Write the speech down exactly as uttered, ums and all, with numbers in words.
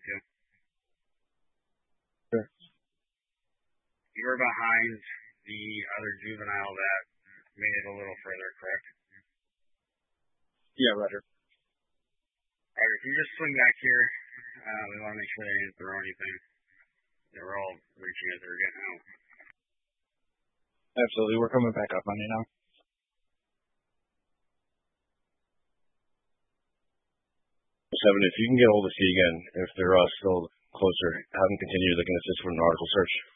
to. Sure. You were behind the other juvenile that made it a little further, correct? Yeah, Roger. All right, if you just swing back here, uh, we want to make sure they didn't throw anything. They were all reaching as they were getting out. Absolutely. We're coming back up on you now. Seven, if you can get hold of C again, if they're uh, still closer, have them continue looking at this for an article search.